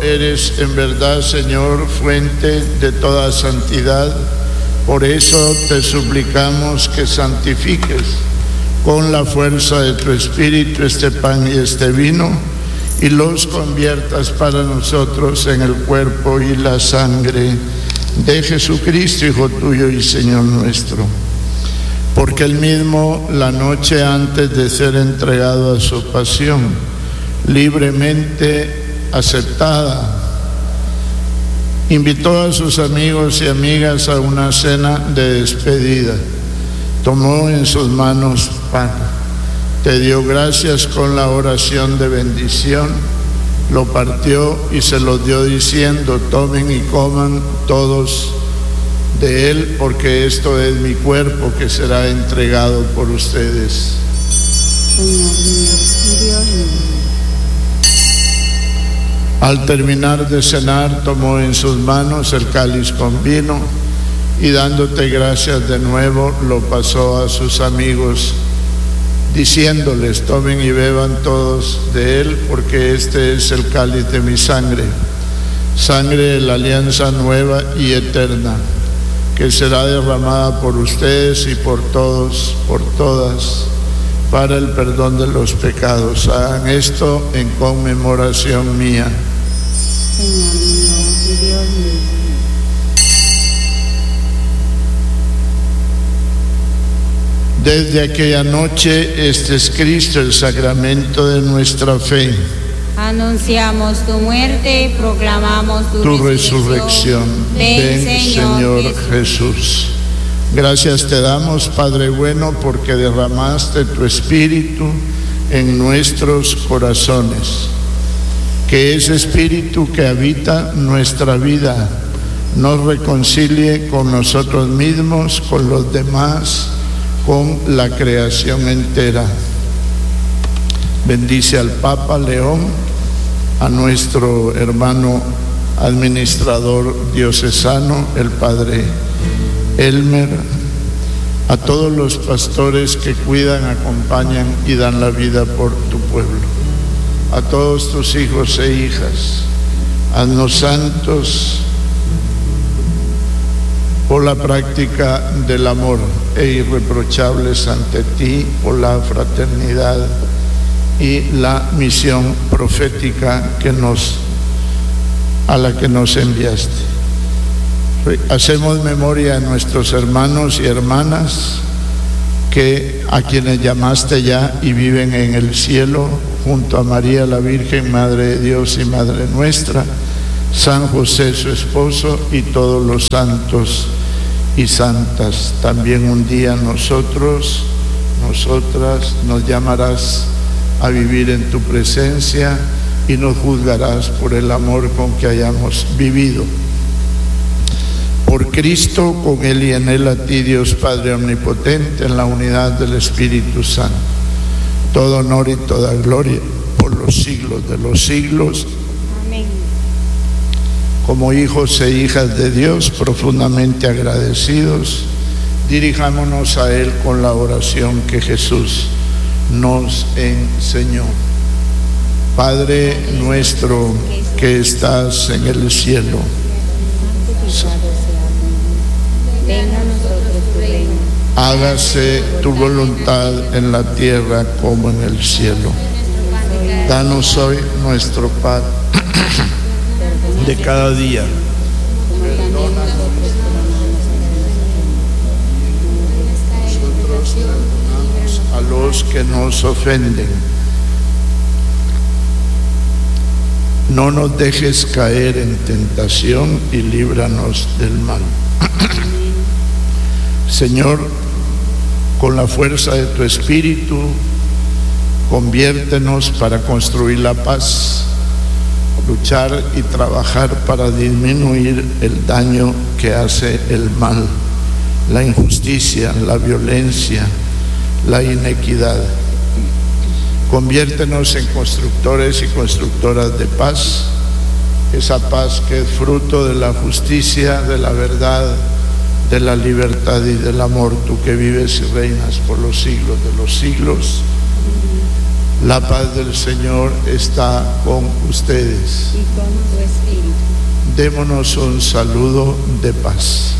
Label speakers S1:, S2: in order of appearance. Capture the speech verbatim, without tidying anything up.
S1: eres en verdad, Señor, fuente de toda santidad. Por eso te suplicamos que santifiques con la fuerza de tu Espíritu este pan y este vino, y los conviertas para nosotros en el cuerpo y la sangre de Jesucristo, Hijo tuyo y Señor nuestro. Porque él mismo, la noche antes de ser entregado a su pasión, libremente aceptada, invitó a sus amigos y amigas a una cena de despedida. Tomó en sus manos pan, te dio gracias con la oración de bendición, lo partió y se lo dio diciendo: tomen y coman todos de él, porque esto es mi cuerpo que será entregado por ustedes.
S2: Señor mío y Dios mío.
S1: Al terminar de cenar, tomó en sus manos el cáliz con vino y, dándote gracias de nuevo, lo pasó a sus amigos, diciéndoles: tomen y beban todos de él, porque este es el cáliz de mi sangre, sangre de la alianza nueva y eterna, que será derramada por ustedes y por todos, por todas, para el perdón de los pecados. Hagan esto en conmemoración mía.
S2: Señor mío y Dios mío.
S1: Desde aquella noche, este es Cristo, el sacramento de nuestra fe.
S2: Anunciamos tu muerte, proclamamos tu,
S1: tu resurrección. Ven, Señor, Señor Jesús. Jesús. Gracias te damos, Padre bueno, porque derramaste tu Espíritu en nuestros corazones. Que ese Espíritu que habita nuestra vida nos reconcilie con nosotros mismos, con los demás, con la creación entera. Bendice al Papa León, a nuestro hermano administrador diocesano, el Padre Elmer, a todos los pastores que cuidan, acompañan y dan la vida por tu pueblo, a todos tus hijos e hijas. Haznos santos por la práctica del amor e irreprochables ante ti por la fraternidad y la misión profética que nos, a la que nos enviaste. Hacemos memoria de nuestros hermanos y hermanas que a quienes llamaste ya y viven en el cielo, junto a María la Virgen, Madre de Dios y Madre nuestra, San José su esposo y todos los santos y santas. También un día nosotros, nosotras, nos llamarás a vivir en tu presencia y nos juzgarás por el amor con que hayamos vivido. Por Cristo, con Él y en Él, a ti, Dios Padre omnipotente, en la unidad del Espíritu Santo, todo honor y toda gloria por los siglos de los siglos.
S2: Amén.
S1: Como hijos e hijas de Dios, profundamente agradecidos, dirijámonos a Él con la oración que Jesús nos enseñó. Padre nuestro que estás en el cielo,
S2: venga a nosotros tu reino.
S1: hágase tu voluntad en la tierra como en el cielo. Danos hoy nuestro pan de cada día. Perdona nosotros perdonamos a los que nos ofenden. No nos dejes caer en tentación y líbranos del mal. Señor, con la fuerza de tu Espíritu, conviértenos para construir la paz, luchar y trabajar para disminuir el daño que hace el mal, la injusticia, la violencia, la inequidad. Conviértenos en constructores y constructoras de paz, esa paz que es fruto de la justicia, de la verdad, de la libertad y del amor, tú que vives y reinas por los siglos de los siglos. La paz del Señor está con ustedes.
S2: Y con tu espíritu.
S1: Démonos un saludo de paz.